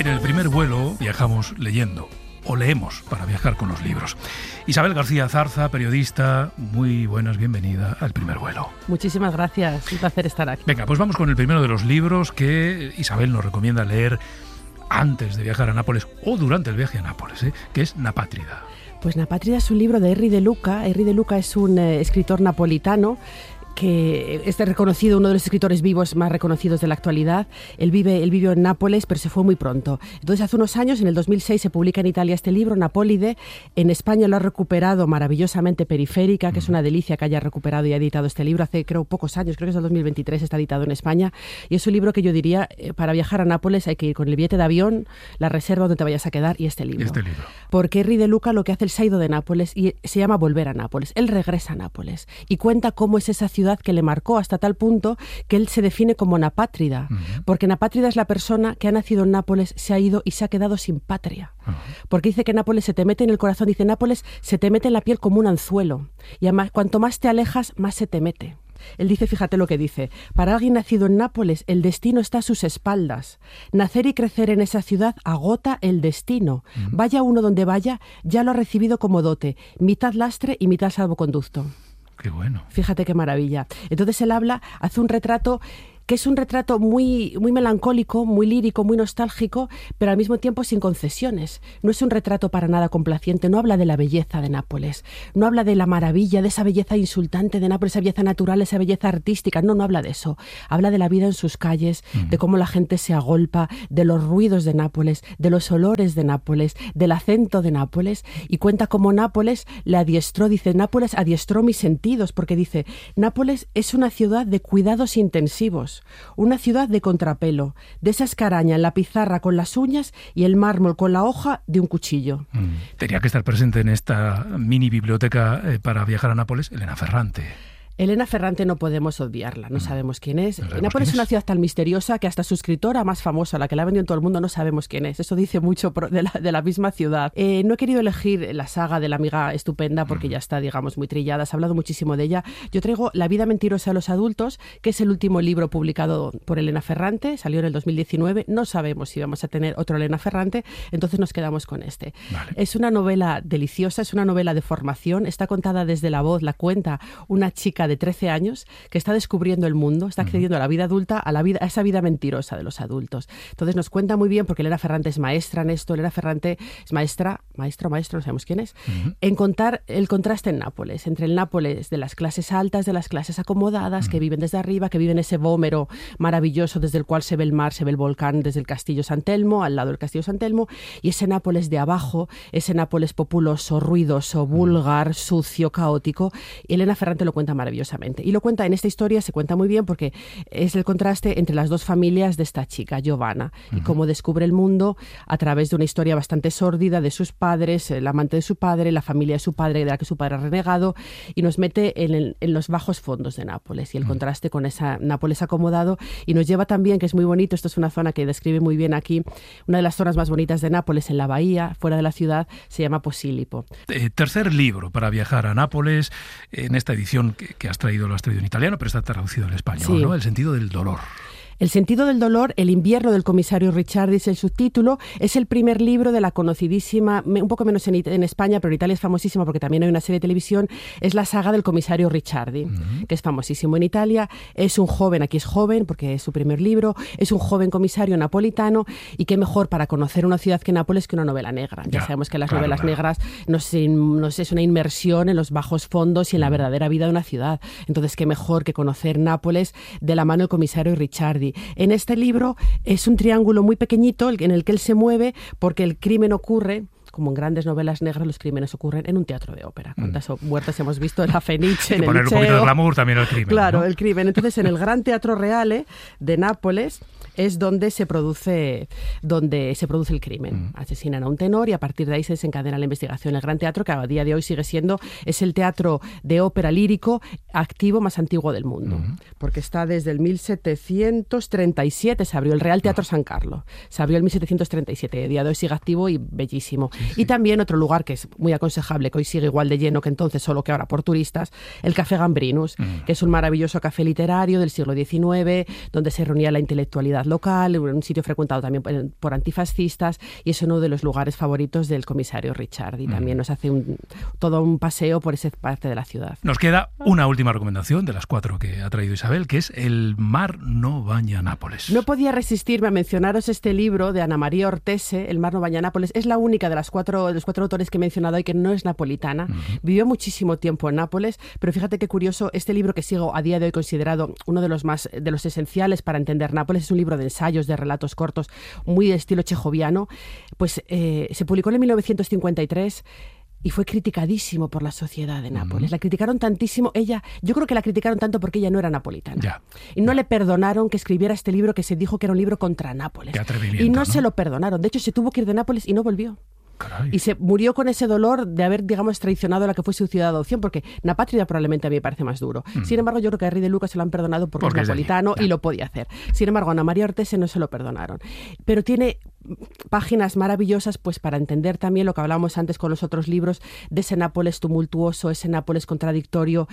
En el primer vuelo viajamos leyendo, o leemos para viajar con los libros. Isabel García Zarza, periodista, muy buenas, bienvenida al primer vuelo. Muchísimas gracias, un placer estar aquí. Venga, pues vamos con el primero de los libros que Isabel nos recomienda leer antes de viajar a Nápoles o durante el viaje a Nápoles, que es Napátrida. Pues Napátrida es un libro de Henri de Luca. Henri de Luca es un escritor napolitano que es reconocido, uno de los escritores vivos más reconocidos de la actualidad. Él vivió en Nápoles, pero se fue muy pronto. Entonces, hace unos años, en el 2006, se publica en Italia este libro, Napólide. En España lo ha recuperado maravillosamente Periférica, que es una delicia que haya recuperado y ha editado este libro hace, creo, pocos años. Creo que es del 2023, está editado en España. Y es un libro que yo diría, para viajar a Nápoles hay que ir con el billete de avión, la reserva donde te vayas a quedar y este libro. Porque Henri de Luca lo que hace, él se ha ido de Nápoles y se llama Volver a Nápoles. Él regresa a Nápoles y cuenta cómo es esa ciudad que le marcó hasta tal punto que él se define como napátrida, porque napátrida es la persona que ha nacido en Nápoles, se ha ido y se ha quedado sin patria. Porque dice que Nápoles se te mete en el corazón, dice Nápoles se te mete en la piel como un anzuelo y además, cuanto más te alejas, más se te mete. Él dice, fíjate lo que dice, para alguien nacido en Nápoles, el destino está a sus espaldas. Nacer y crecer en esa ciudad agota el destino. Vaya uno donde vaya, ya lo ha recibido como dote, mitad lastre y mitad salvoconducto. Qué bueno. Fíjate qué maravilla. Entonces él hace un retrato que es un retrato muy, muy melancólico, muy lírico, muy nostálgico, pero al mismo tiempo sin concesiones. No es un retrato para nada complaciente, no habla de la belleza de Nápoles, no habla de la maravilla, de esa belleza insultante de Nápoles, esa belleza natural, esa belleza artística, no habla de eso. Habla de la vida en sus calles, de cómo la gente se agolpa, de los ruidos de Nápoles, de los olores de Nápoles, del acento de Nápoles, y cuenta cómo Nápoles le adiestró, dice, Nápoles adiestró mis sentidos, porque dice, Nápoles es una ciudad de cuidados intensivos, una ciudad de contrapelo, de esa escaraña en la pizarra con las uñas y el mármol con la hoja de un cuchillo. Tenía que estar presente en esta mini biblioteca para viajar a Nápoles Elena Ferrante. Elena Ferrante no podemos obviarla, no sabemos quién es. Nápoles es una ciudad tan misteriosa que hasta su escritora más famosa, la que la ha vendido en todo el mundo, no sabemos quién es. Eso dice mucho de la misma ciudad. No he querido elegir la saga de la amiga estupenda porque ya está, digamos, muy trillada. Se ha hablado muchísimo de ella. Yo traigo La vida mentirosa de los adultos, que es el último libro publicado por Elena Ferrante. Salió en el 2019. No sabemos si vamos a tener otro Elena Ferrante, entonces nos quedamos con este. Vale. Es una novela deliciosa, es una novela de formación. Está contada desde la voz, la cuenta una chica de 13 años que está descubriendo el mundo, está accediendo a la vida adulta, a esa vida mentirosa de los adultos. Entonces nos cuenta muy bien, porque Elena Ferrante es maestra en esto, Elena Ferrante es maestro, no sabemos quién es, en contar el contraste en Nápoles, entre el Nápoles de las clases altas, de las clases acomodadas, que viven desde arriba, que viven ese Vómero maravilloso desde el cual se ve el mar, se ve el volcán desde el Castillo San Telmo, al lado del Castillo San Telmo, y ese Nápoles de abajo, ese Nápoles populoso, ruidoso, vulgar, sucio, caótico. Y Elena Ferrante lo cuenta maravillosamente. Y lo cuenta en esta historia, se cuenta muy bien porque es el contraste entre las dos familias de esta chica, Giovanna, y cómo descubre el mundo a través de una historia bastante sórdida de sus padres, el amante de su padre, la familia de su padre, de la que su padre ha renegado, y nos mete en los bajos fondos de Nápoles y el contraste con esa Nápoles acomodado, y nos lleva también, que es muy bonito, esto es una zona que describe muy bien aquí, una de las zonas más bonitas de Nápoles, en la bahía, fuera de la ciudad, se llama Posillipo. Tercer libro para viajar a Nápoles, en esta edición que has traído, lo has traído en italiano, pero está traducido al español, sí. ¿No? El sentido del dolor. El sentido del dolor, el invierno del comisario Ricciardi es el subtítulo, es el primer libro de la conocidísima, un poco menos en España, pero en Italia es famosísima porque también hay una serie de televisión, es la saga del comisario Ricciardi, que es famosísimo en Italia. Es un joven, aquí es joven porque es su primer libro, es un joven comisario napolitano, y qué mejor para conocer una ciudad que Nápoles que una novela negra. Ya sabemos que las novelas negras es una inmersión en los bajos fondos y en la verdadera vida de una ciudad. Entonces, qué mejor que conocer Nápoles de la mano del comisario Ricciardi. En este libro es un triángulo muy pequeñito en el que él se mueve porque el crimen ocurre, como en grandes novelas negras, los crímenes ocurren en un teatro de ópera. ¿Cuántas muertes hemos visto en la Fenice, en el poner un poquito de glamour también al crimen. Claro, ¿no? El crimen. Entonces, en el Gran Teatro Reale de Nápoles es donde se produce el crimen. Asesinan a un tenor y a partir de ahí se desencadena la investigación. El Gran Teatro, que a día de hoy sigue siendo, es el teatro de ópera lírico activo más antiguo del mundo, porque está desde el 1737, se abrió el Real Teatro San Carlo, se abrió el 1737, a día de hoy sigue activo y bellísimo. Y también otro lugar que es muy aconsejable, que hoy sigue igual de lleno que entonces, solo que ahora por turistas, el Café Gambrinus, que es un maravilloso café literario del siglo XIX, donde se reunía la intelectualidad local, un sitio frecuentado también por antifascistas, y es uno de los lugares favoritos del comisario Richard, y también nos hace todo un paseo por esa parte de la ciudad. Nos queda una última recomendación de las 4 que ha traído Isabel, que es El mar no baña Nápoles. No podía resistirme a mencionaros este libro de Ana María Ortese, El mar no baña Nápoles. Es la única de los cuatro autores que he mencionado hoy que no es napolitana. Vivió muchísimo tiempo en Nápoles, pero fíjate qué curioso, este libro que sigo a día de hoy considerado uno de los esenciales para entender Nápoles, es un libro de ensayos, de relatos cortos, muy de estilo chejoviano, pues se publicó en 1953 y fue criticadísimo por la sociedad de Nápoles. La criticaron tantísimo. Yo creo que la criticaron tanto porque ella no era napolitana. Y no le perdonaron que escribiera este libro que se dijo que era un libro contra Nápoles. Y no se lo perdonaron. De hecho, se tuvo que ir de Nápoles y no volvió. Caray. Y se murió con ese dolor de haber, digamos, traicionado a la que fue su ciudad de adopción, porque Napátria probablemente a mí me parece más duro. Sin embargo, yo creo que a Henry de Luca se lo han perdonado porque es napolitano y lo podía hacer. Sin embargo, a Ana María Ortese no se lo perdonaron. Pero tiene páginas maravillosas pues para entender también lo que hablábamos antes con los otros libros de ese Nápoles tumultuoso, ese Nápoles contradictorio,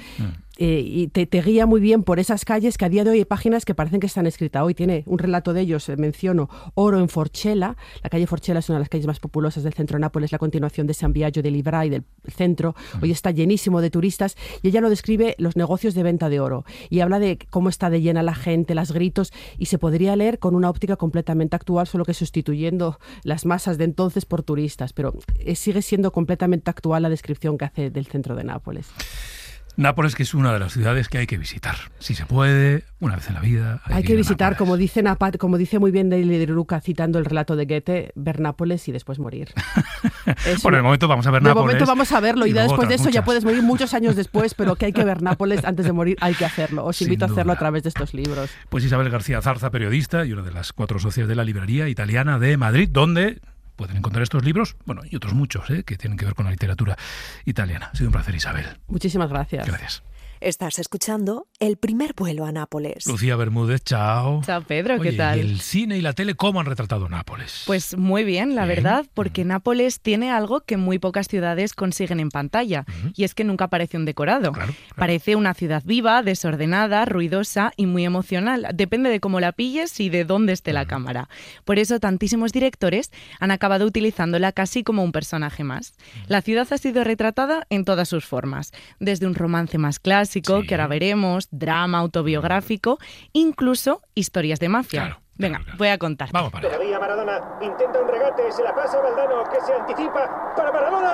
y te guía muy bien por esas calles que a día de hoy hay páginas que parecen que están escritas hoy. Tiene un relato de ellos, menciono Oro en Forcella. La calle Forcella es una de las calles más populosas del centro de Nápoles, la continuación de San Biagio de Librai, del centro. Hoy está llenísimo de turistas y ella lo describe los negocios de venta de oro y habla de cómo está de llena la gente, los gritos, y se podría leer con una óptica completamente actual, solo que sustituyendo las masas de entonces por turistas, pero sigue siendo completamente actual la descripción que hace del centro de Nápoles. Nápoles, que es una de las ciudades que hay que visitar. Si se puede, una vez en la vida. Hay que visitar, como dice muy bien Henry de Luca, citando el relato de Goethe, ver Nápoles y después morir. Por el momento vamos a ver Nápoles. De momento vamos a verlo y después de eso muchas. Ya puedes morir muchos años después, pero que hay que ver Nápoles antes de morir, hay que hacerlo. Os invito a hacerlo a través de estos libros. Pues Isabel García Zarza, periodista y una de las 4 socias de la librería italiana de Madrid, donde pueden encontrar estos libros, bueno, y otros muchos, que tienen que ver con la literatura italiana. Ha sido un placer, Isabel. Muchísimas gracias. Gracias. Estás escuchando El primer vuelo a Nápoles. Lucía Bermúdez, chao. Chao, Pedro, Oye, ¿qué tal? ¿y el cine y la tele cómo han retratado Nápoles? Pues muy bien, la verdad, porque Nápoles tiene algo que muy pocas ciudades consiguen en pantalla, y es que nunca parece un decorado. Claro. Parece una ciudad viva, desordenada, ruidosa y muy emocional. Depende de cómo la pilles y de dónde esté la cámara. Por eso tantísimos directores han acabado utilizándola casi como un personaje más. La ciudad ha sido retratada en todas sus formas, desde un romance más clásico, que ahora veremos, drama autobiográfico, incluso historias de mafia. Claro. Venga, voy a contar. Vamos para allá. Todavía Maradona intenta un regate, se la pasa a Valdano, que se anticipa para Maradona.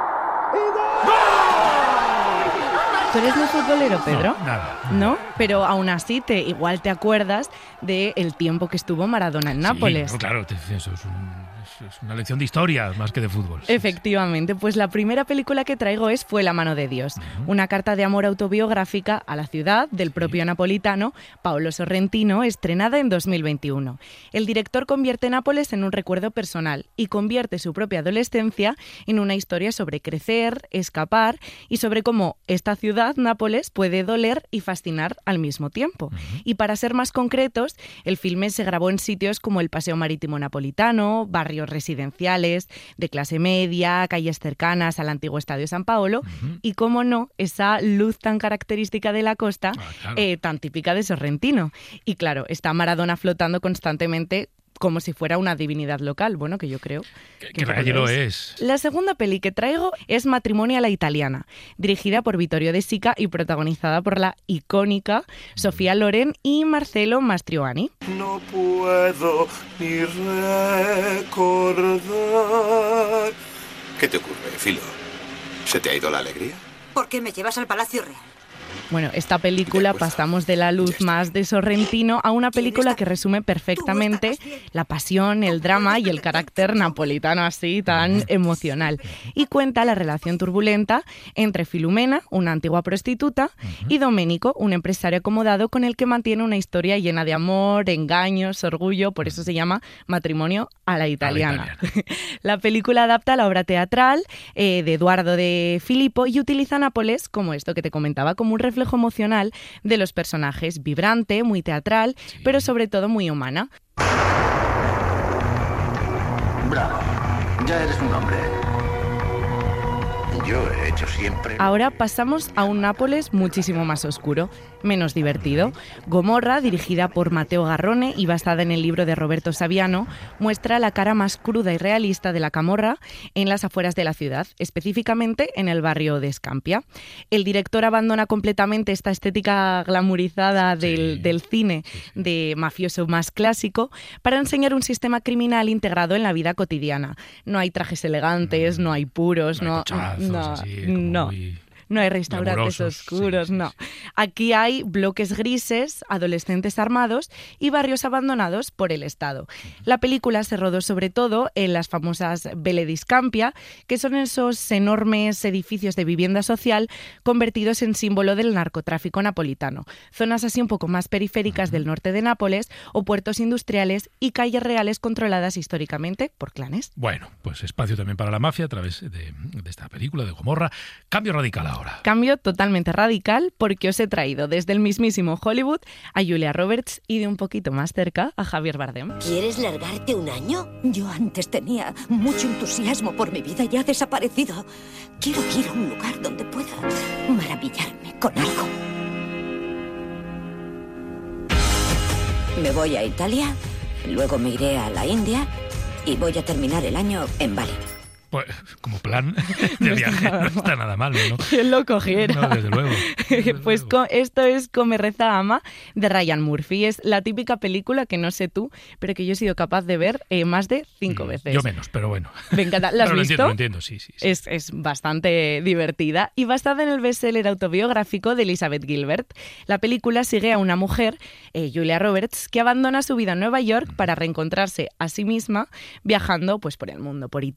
¡Y gol! ¿Tú eres muy futbolero, Pedro? No, nada. ¿No? Pero aún así igual te acuerdas del tiempo que estuvo Maradona en Nápoles. Sí, claro, eso es una lección de historia más que de fútbol. Efectivamente, pues la primera película que traigo Fue la mano de Dios, una carta de amor autobiográfica a la ciudad del propio napolitano Paolo Sorrentino, estrenada en 2021. El director convierte Nápoles en un recuerdo personal y convierte su propia adolescencia en una historia sobre crecer, escapar y sobre cómo esta ciudad, Nápoles, puede doler y fascinar al mismo tiempo. Y para ser más concretos, el filme se grabó en sitios como el Paseo Marítimo Napolitano, barrios residenciales, de clase media, calles cercanas al antiguo Estadio San Paolo y, cómo no, esa luz tan característica de la costa, tan típica de Sorrentino. Y claro, está Maradona flotando constantemente como si fuera una divinidad local, bueno, que yo creo que lo es. La segunda peli que traigo es Matrimonio a la italiana, dirigida por Vittorio De Sica y protagonizada por la icónica Sofía Loren y Marcello Mastroianni. No puedo ni recordar. ¿Qué te ocurre, Filo? ¿Se te ha ido la alegría? ¿Por qué me llevas al Palacio Real? Bueno, esta película pasamos de la luz más de Sorrentino a una película que resume perfectamente la pasión, el drama y el carácter napolitano así tan emocional. Y cuenta la relación turbulenta entre Filumena, una antigua prostituta, y Domenico, un empresario acomodado con el que mantiene una historia llena de amor, engaños, orgullo, por eso se llama Matrimonio a la italiana. La película adapta la obra teatral de Eduardo de Filippo y utiliza Nápoles como esto que te comentaba, como un reflejo emocional de los personajes, vibrante, muy teatral, pero sobre todo muy humana. Bravo, ya eres un hombre. yo he hecho siempre... Ahora pasamos a un Nápoles muchísimo más oscuro, menos divertido. Gomorra, dirigida por Matteo Garrone y basada en el libro de Roberto Saviano, muestra la cara más cruda y realista de la camorra en las afueras de la ciudad, específicamente en el barrio de Scampia. El director abandona completamente esta estética glamurizada del cine de mafioso más clásico para enseñar un sistema criminal integrado en la vida cotidiana. No hay trajes elegantes, no hay puros, no hay restaurantes oscuros, no. Aquí hay bloques grises, adolescentes armados y barrios abandonados por el Estado. La película se rodó sobre todo en las famosas Belle di Scampia, que son esos enormes edificios de vivienda social convertidos en símbolo del narcotráfico napolitano. Zonas así un poco más periféricas del norte de Nápoles o puertos industriales y calles reales controladas históricamente por clanes. Bueno, pues espacio también para la mafia a través de esta película de Gomorra. Cambio radical ahora. Cambio totalmente radical porque os he traído desde el mismísimo Hollywood a Julia Roberts y de un poquito más cerca a Javier Bardem. ¿Quieres largarte un año? Yo antes tenía mucho entusiasmo por mi vida y ha desaparecido. Quiero ir a un lugar donde pueda maravillarme con algo. Me voy a Italia, luego me iré a la India y voy a terminar el año en Bali. Pues como plan de viaje no está nada mal, ¿no? ¿Quién lo cogiera? No, desde luego. Pues esto es Come, Reza, Ama de Ryan Murphy. Es la típica película que no sé tú, pero que yo he sido capaz de ver más de 5 veces. Yo menos, pero bueno. Me encanta. ¿La has visto? Lo entiendo, sí. Es bastante divertida y basada en el bestseller autobiográfico de Elizabeth Gilbert. La película sigue a una mujer, Julia Roberts, que abandona su vida en Nueva York para reencontrarse a sí misma viajando pues por el mundo, por Italia.